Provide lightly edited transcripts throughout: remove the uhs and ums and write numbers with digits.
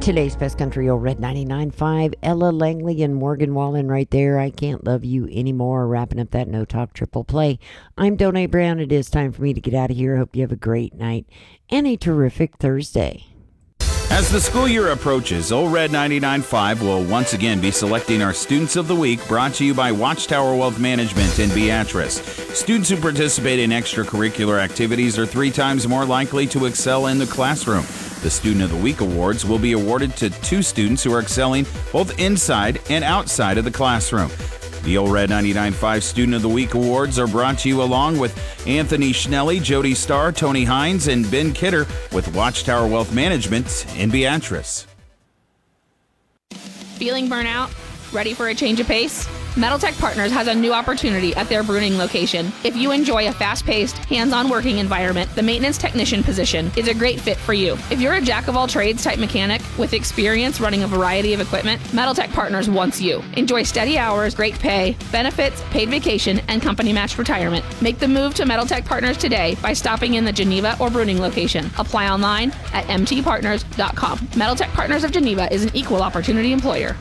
Today's Best Country Old Red 99.5. Ella Langley and Morgan Wallen right there. I Can't Love You Anymore. Wrapping up that No Talk Triple Play. I'm Donay Brown. It is time for me to get out of here. I hope you have a great night and a terrific Thursday. As the school year approaches, Old Red 99.5 will once again be selecting our Students of the Week, brought to you by Watchtower Wealth Management in Beatrice. Students who participate in extracurricular activities are 3 times more likely to excel in the classroom. The Student of the Week Awards will be awarded to 2 students who are excelling both inside and outside of the classroom. The Old Red 99.5 Student of the Week Awards are brought to you along with Anthony Schnelly, Jody Starr, Tony Hines, and Ben Kidder with Watchtower Wealth Management in Beatrice. Feeling burnout? Ready for a change of pace? Metal Tech Partners has a new opportunity at their Bruning location. If you enjoy a fast-paced, hands-on working environment, the maintenance technician position is a great fit for you. If you're a jack-of-all-trades type mechanic with experience running a variety of equipment, Metal Tech Partners wants you. Enjoy steady hours, great pay, benefits, paid vacation, and company-matched retirement. Make the move to Metal Tech Partners today by stopping in the Geneva or Bruning location. Apply online at mtpartners.com. Metal Tech Partners of Geneva is an equal opportunity employer.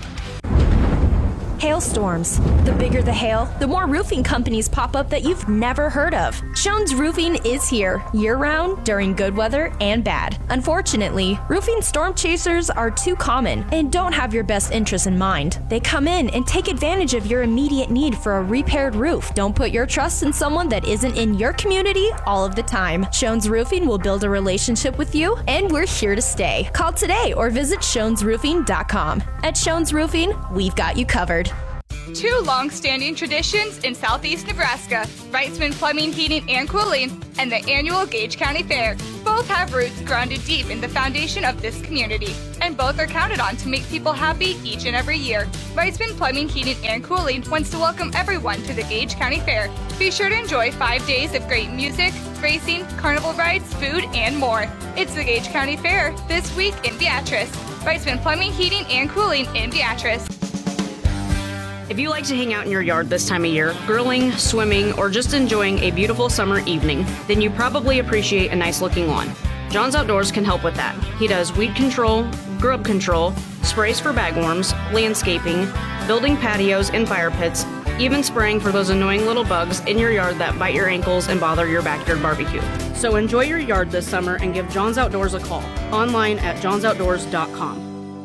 Hailstorms. The bigger the hail, the more roofing companies pop up that you've never heard of. Schoen's Roofing is here, year-round, during good weather and bad. Unfortunately, roofing storm chasers are too common and don't have your best interests in mind. They come in and take advantage of your immediate need for a repaired roof. Don't put your trust in someone that isn't in your community all of the time. Schoen's Roofing will build a relationship with you, and we're here to stay. Call today or visit schoensroofing.com. At Schoen's Roofing, we've got you covered. 2 long-standing traditions in southeast Nebraska, Wrightsman Plumbing, Heating, and Cooling, and the annual Gage County Fair. Both have roots grounded deep in the foundation of this community, and both are counted on to make people happy each and every year. Wrightsman Plumbing, Heating, and Cooling wants to welcome everyone to the Gage County Fair. Be sure to enjoy 5 days of great music, racing, carnival rides, food, and more. It's the Gage County Fair this week in Beatrice. Wrightsman Plumbing, Heating, and Cooling in Beatrice. If you like to hang out in your yard this time of year, grilling, swimming, or just enjoying a beautiful summer evening, then you probably appreciate a nice-looking lawn. John's Outdoors can help with that. He does weed control, grub control, sprays for bagworms, landscaping, building patios and fire pits, even spraying for those annoying little bugs in your yard that bite your ankles and bother your backyard barbecue. So enjoy your yard this summer and give John's Outdoors a call. Online at johnsoutdoors.com.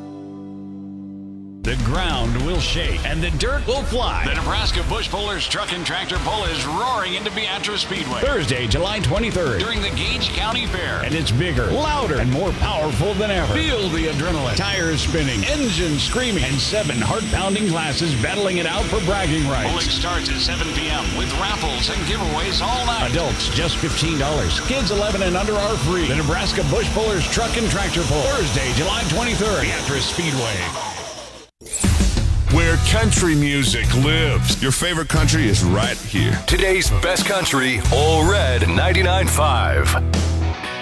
The ground will shake and the dirt will fly. The Nebraska Bush Pullers Truck and Tractor Pull is roaring into Beatrice Speedway Thursday, July 23rd. during the Gage County Fair. And it's bigger, louder, and more powerful than ever. Feel the adrenaline. Tires spinning, engines screaming, and 7 heart-pounding classes battling it out for bragging rights. Pulling starts at 7 p.m. with raffles and giveaways all night. Adults, just $15. Kids 11 and under are free. The Nebraska Bush Pullers Truck and Tractor Pull. Thursday, July 23rd. Beatrice Speedway. Where country music lives. Your favorite country is right here. Today's Best Country, Old Red 99.5.